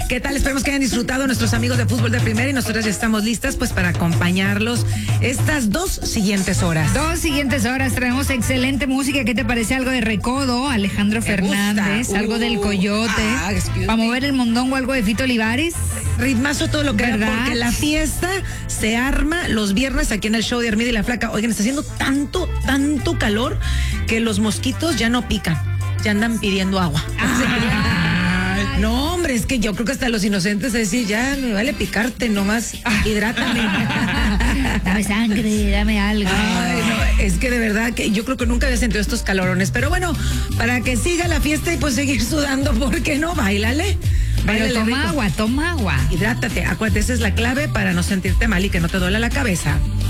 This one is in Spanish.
¿Qué tal? Esperemos que hayan disfrutado nuestros amigos de Fútbol de Primera y nosotras ya estamos listas pues para acompañarlos estas 2 siguientes horas. 2 siguientes horas traemos excelente música. ¿Qué te parece algo de Recodo, Alejandro Fernández, algo del Coyote? Para mover el mondongo, algo de Fito Olivares. Ritmazo todo lo que era, ¿verdad? porque la fiesta se arma los viernes aquí en el show de Armida y la Flaca. Oigan, está haciendo tanto calor que los mosquitos ya no pican, ya andan pidiendo agua. No, hombre, es que yo creo que hasta los inocentes decir, ya me vale picarte, nomás hidrátame. Dame sangre, dame algo. Ay, no, es que de verdad que yo creo que nunca había sentido estos calorones. Pero bueno, para que siga la fiesta y pues seguir sudando, ¿por qué no? Báilale. Pero toma agua. Hidrátate, acuérdate, esa es la clave para no sentirte mal y que no te duela la cabeza.